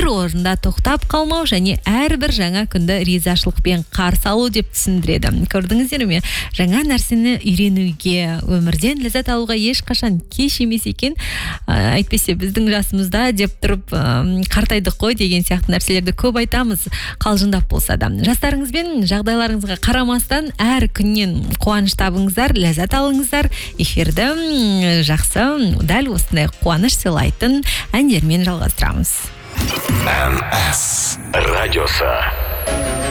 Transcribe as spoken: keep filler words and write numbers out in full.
бір орында тоқтап қалмау және әрбір жаңа күнді ризашылықпен қарсы алу деп түсіндіреді. Көрдіңіздер ме? Жаңа нәрсені үйренуге, өмірден ләззат алуға ешқашан кеш емес екен. Әйтпесе біздің жасымызда деп тұрып қартайдық қой деген сияқты нәрселерді көп айтамыз, қалжыңдап болса да. Жастарыңызбен жағдайларыңызға қарамастан әр күннен қуаныш табыңыздар, ләззат алыңыздар. Эфирді жақсы, дәл осындай қуаныш сыйлайтын әндермен жалғастырамыз. Н С радиосы.